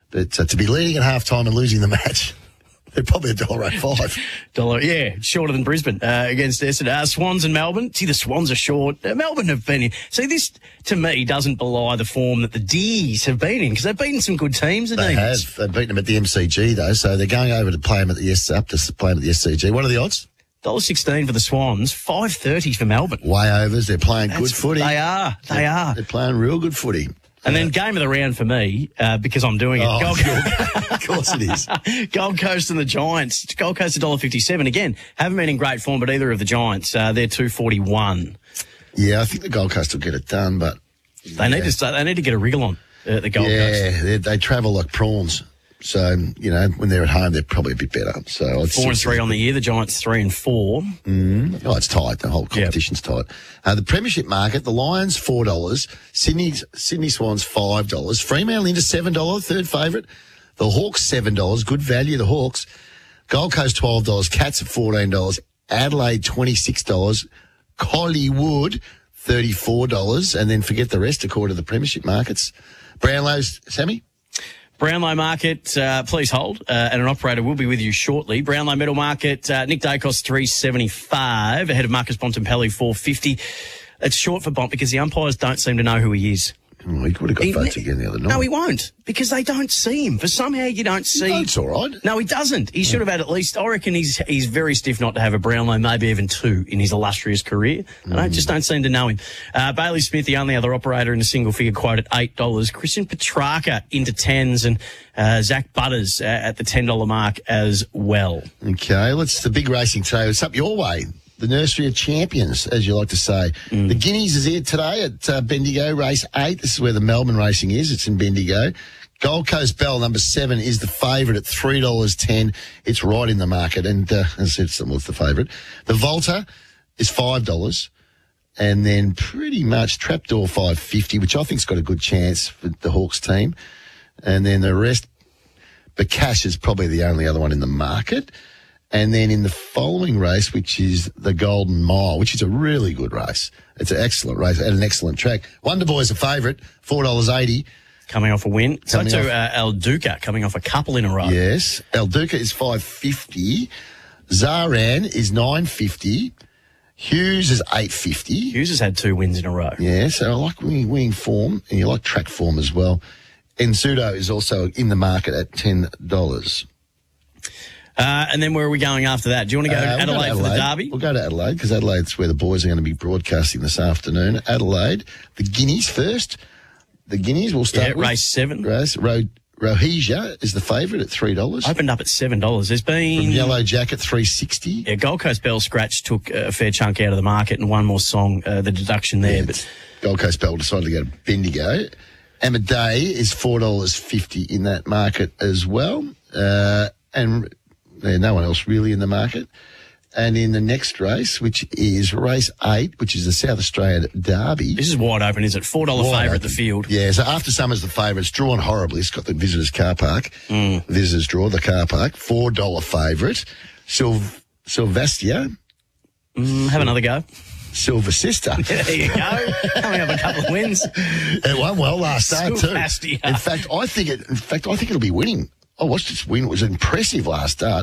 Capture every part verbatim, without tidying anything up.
But uh, to be leading at half-time and losing the match, they're probably a dollar oh five. Dollar, yeah, shorter than Brisbane uh, against Essendon. Uh, Swans and Melbourne. See, the Swans are short. Uh, Melbourne have been in. See, this, to me, doesn't belie the form that the D's have been in, because they've beaten some good teams. They have. They've beaten them at the M C G, though, so they're going over to play them at the S, up to play them at the S C G. What are the odds? one dollar sixteen for the Swans, five thirty for Melbourne. Way overs. They're playing That's, good footy. They are. They they're, are. They're playing real good footy. And then game of the round for me, uh, because I'm doing it. Oh, Gold Coast. Of course it is. Gold Coast and the Giants. Gold Coast one dollar fifty-seven. Again, haven't been in great form, but either of the Giants, uh, they're two forty-one. Yeah, I think the Gold Coast will get it done, but they yeah. need to start, they need to get a wriggle on uh, the Gold yeah, Coast. Yeah, they, they travel like prawns. So, you know, when they're at home, they're probably a bit better. So I'd Four and three on the year. The Giants three and four. Mm. Oh, it's tight. The whole competition's yep. tight. Uh, the Premiership market, the Lions four dollars, Sydney Sydney Swans five dollars, Fremantle into seven dollars, third favourite. The Hawks seven dollars, good value. The Hawks. Gold Coast twelve dollars, Cats at fourteen dollars, Adelaide twenty-six dollars, Collingwood thirty-four dollars, and then forget the rest according to the Premiership markets. Brownlow's, Sammy? Brownlow market, uh, please hold, uh, and an operator will be with you shortly. Brownlow metal market, uh, Nick Dacos three seventy-five, ahead of Marcus Bontempelli four fifty. It's short for Bont because the umpires don't seem to know who he is. Oh, he would have got he, votes again the other night. No, he won't, because they don't see him. For somehow you don't see... No, it's all right. No, he doesn't. He should have had at least... I reckon he's he's very stiff not to have a Brownlow, maybe even two in his illustrious career. Mm. I don't, just don't seem to know him. Uh, Bailey Smith, the only other operator in a single figure quote at eight dollars. Christian Petrarca into tens, and uh, Zach Butters uh, at the ten dollars mark as well. Okay, let's the big racing today. It's up your way. The Nursery of Champions, as you like to say. Mm. The Guineas is here today at uh, Bendigo, race eight. This is where the Melbourne racing is. It's in Bendigo. Gold Coast Bell, number seven, is the favourite at three dollars ten. It's right in the market, and uh, as I said, it's the favourite. The Volta is five dollars, and then pretty much Trapdoor five fifty, which I think's got a good chance for the Hawks team. And then the rest, Bakash is probably the only other one in the market. And then in the following race, which is the Golden Mile, which is a really good race. It's an excellent race and an excellent track. Wonder Boy's a favourite, four dollars eighty. Coming off a win. So Coming to uh, El Duca, coming off a couple in a row. Yes. El Duca is five fifty. Zaran is nine fifty. Hughes is eight fifty. Hughes has had two wins in a row. Yeah, so I like winning, winning form, and you like track form as well. Ensudo is also in the market at ten dollars. Uh, and then where are we going after that? Do you want to go uh, to Adelaide, we'll go to Adelaide for the Derby? We'll go to Adelaide because Adelaide's where the boys are going to be broadcasting this afternoon. Adelaide, the Guineas first. The Guineas will start yeah, with. race seven. Race, Ro, Rohisia is the favourite at three dollars. Opened up at seven dollars. There's been... From Yellow Jacket, three sixty. Yeah, Gold Coast Bell Scratch took a fair chunk out of the market, and one more song, uh, the deduction there. Yeah, but Gold Coast Bell decided to go to Bendigo. Amaday is four dollars fifty in that market as well. Uh, and... There's no one else really in the market. And in the next race, which is race eight, which is the South Australian Derby. This is wide open, is it? four dollars favourite at the field. Yeah, so After Summer's the favourite. It's drawn horribly. It's got the visitors' car park. Mm. Visitors draw the car park. four dollars favourite. Sylv- Sylvestia. Mm, have another go. Silver Sister. There you go. Coming up a couple of wins. It won well last start too. Sylvestia. In fact, I think it. In fact, I think it'll be winning. I watched its win. It was impressive last start.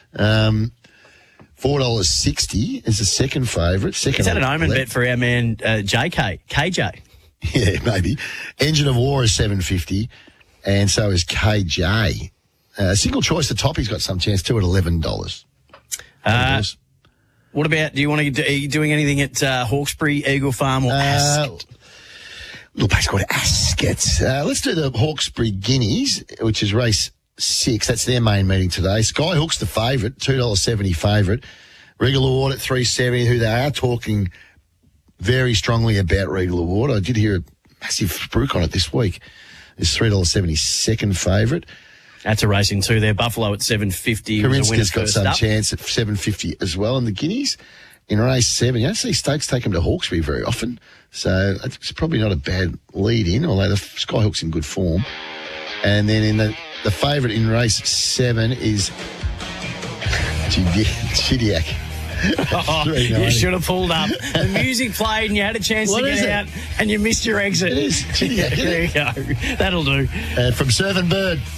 Um, four dollars sixty is the second favourite. Second. Is that an omen bet for our man uh, J K? K J? Yeah, maybe. Engine of War is seven fifty, and so is K J. Uh, single choice, the top, he's got some chance too at eleven dollars. Uh, what about, do you want to do, are you doing anything at uh, Hawkesbury, Eagle Farm, or uh, Ascot? Little place called Ascot. Uh, let's do the Hawkesbury Guineas, which is race six. That's their main meeting today. Skyhook's the favourite, two dollars seventy favourite. Regal Award at three seventy, who they are talking very strongly about Regal Award. I did hear a massive spruik on it this week. It's three dollars seventy second favourite. That's a race in two there. Buffalo at seven fifty. Karinska's got some up. chance at seven fifty as well in the Guineas. In race seven, you don't see Stokes take them to Hawkesbury very often, so it's probably not a bad lead-in, although the Skyhook's in good form. And then in the The favourite in race seven is Chidiac. Oh, you should have pulled up. The music played and you had a chance what to get out and you missed your exit. It is. Chidiac, there you go. That'll do. Uh, from Surf and Bird.